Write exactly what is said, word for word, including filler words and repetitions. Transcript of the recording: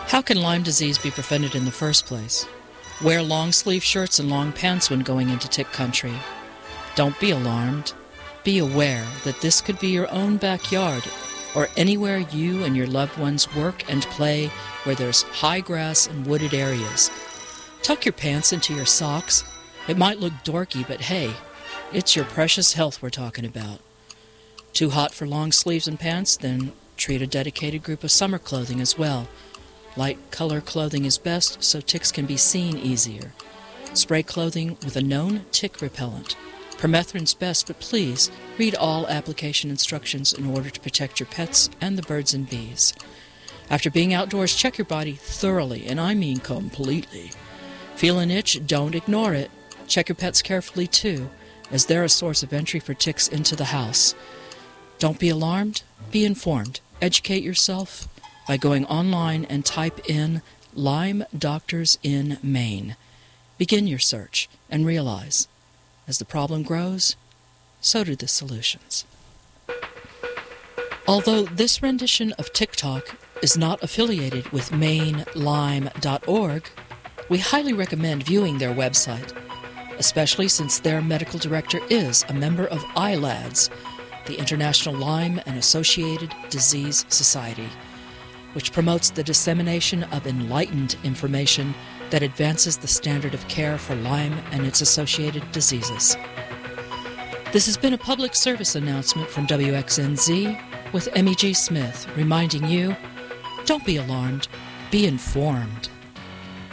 How can Lyme disease be prevented in the first place? Wear long-sleeve shirts and long pants when going into tick country. Don't be alarmed. Be aware that this could be your own backyard or anywhere you and your loved ones work and play where there's high grass and wooded areas. Tuck your pants into your socks. It might look dorky, but hey, it's your precious health we're talking about. Too hot for long sleeves and pants? Then treat a dedicated group of summer clothing as well. Light color clothing is best so ticks can be seen easier. Spray clothing with a known tick repellent. Permethrin's best, but please read all application instructions in order to protect your pets and the birds and bees. After being outdoors, check your body thoroughly, and I mean completely. Feel an itch? Don't ignore it. Check your pets carefully too, as they're a source of entry for ticks into the house. Don't be alarmed. Be informed. Educate yourself by going online and type in Lyme Doctors in Maine. Begin your search and realize, as the problem grows, so do the solutions. Although this rendition of Tick Talk is not affiliated with Maine Lyme dot org, we highly recommend viewing their website, especially since their medical director is a member of I LADS, the International Lyme and Associated Disease Society, which promotes the dissemination of enlightened information that advances the standard of care for Lyme and its associated diseases. This has been a public service announcement from W X N Z with Emmy G. Smith, reminding you, don't be alarmed, be informed.